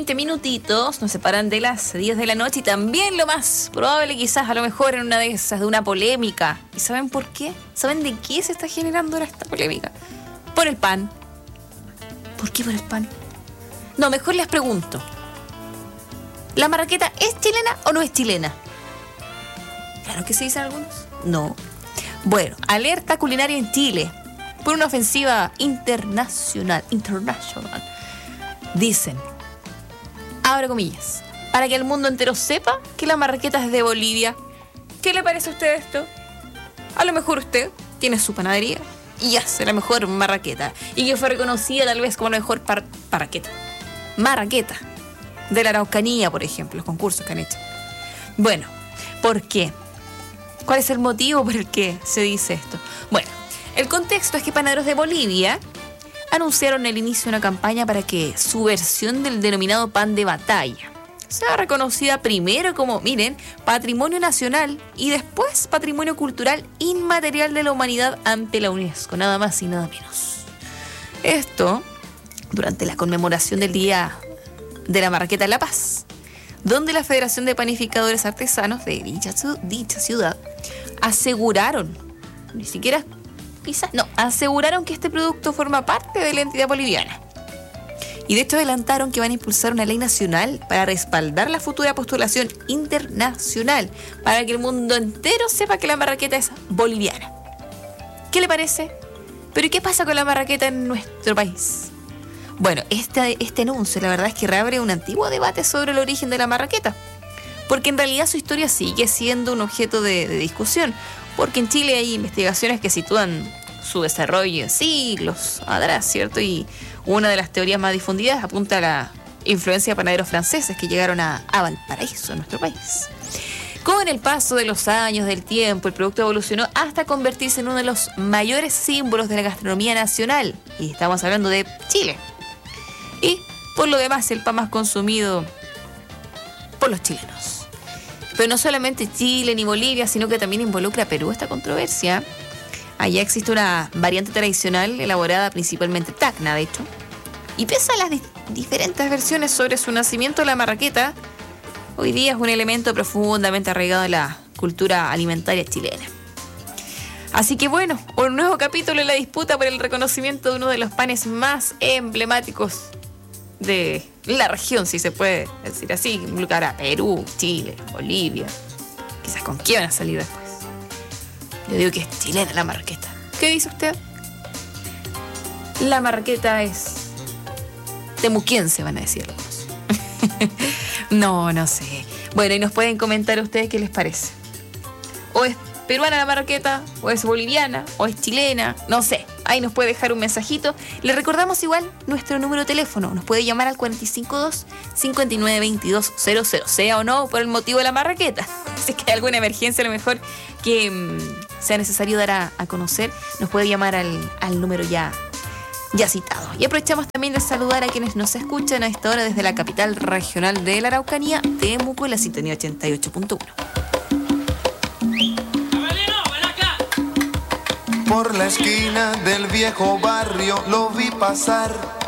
20 minutitos nos separan de las 10 de la noche y también lo más probable, quizás a lo mejor en una de esas, de una polémica. ¿Y saben por qué? ¿Saben de qué se está generando ahora esta polémica? Por el pan. ¿Por qué por el pan? No, mejor les pregunto. ¿La marraqueta es chilena o no es chilena? Claro que se dicen algunos. No. Bueno, alerta culinaria en Chile por una ofensiva internacional. Dicen, abro comillas, para que el mundo entero sepa que la marraqueta es de Bolivia. ¿Qué le parece a usted esto? A lo mejor usted tiene su panadería y hace la mejor marraqueta, y que fue reconocida tal vez como la mejor marraqueta de la Araucanía, por ejemplo, los concursos que han hecho. Bueno, ¿por qué? ¿Cuál es el motivo por el que se dice esto? Bueno, el contexto es que panaderos de Bolivia anunciaron el inicio de una campaña para que su versión del denominado pan de batalla sea reconocida primero como, miren, patrimonio nacional y después patrimonio cultural inmaterial de la humanidad ante la UNESCO, nada más y nada menos. Esto durante la conmemoración del Día de la Marraqueta en La Paz, donde la Federación de Panificadores Artesanos de dicha ciudad aseguraron, aseguraron que este producto forma parte de la entidad boliviana. Y de hecho adelantaron que van a impulsar una ley nacional para respaldar la futura postulación internacional, para que el mundo entero sepa que la marraqueta es boliviana. ¿Qué le parece? ¿Pero y qué pasa con la marraqueta en nuestro país? Bueno, este anuncio la verdad es que reabre un antiguo debate sobre el origen de la marraqueta, porque en realidad su historia sigue siendo un objeto de discusión, porque en Chile hay investigaciones que sitúan su desarrollo en siglos atrás, ¿cierto? Y una de las teorías más difundidas apunta a la influencia de panaderos franceses que llegaron a Valparaíso, en nuestro país. Con el paso de los años, del tiempo, el producto evolucionó hasta convertirse en uno de los mayores símbolos de la gastronomía nacional. Y estamos hablando de Chile. Y, por lo demás, el pan más consumido por los chilenos. Pero no solamente Chile ni Bolivia, sino que también involucra a Perú esta controversia. Allá existe una variante tradicional elaborada principalmente Tacna, de hecho. Y pese a las diferentes versiones sobre su nacimiento, la marraqueta hoy día es un elemento profundamente arraigado en la cultura alimentaria chilena. Así que bueno, un nuevo capítulo en la disputa por el reconocimiento de uno de los panes más emblemáticos de la región, si se puede decir así. Involucrará Perú, Chile, Bolivia. Quizás con qué van a salir después. Yo digo que es chilena la marraqueta. ¿Qué dice usted? La marraqueta es temuquiense, van a decir algunos. No sé. Bueno, y nos pueden comentar ustedes qué les parece. O es peruana la marraqueta, o es boliviana, o es chilena, no sé. Ahí nos puede dejar un mensajito. Le recordamos igual nuestro número de teléfono. Nos puede llamar al 452-592200, sea o no por el motivo de la marraqueta. Si es que hay alguna emergencia a lo mejor que sea necesario dar a conocer, nos puede llamar al número ya citado. Y aprovechamos también de saludar a quienes nos escuchan a esta hora desde la capital regional de la Araucanía, Temuco, en la sintonía 88.1. Por la esquina del viejo barrio lo vi pasar.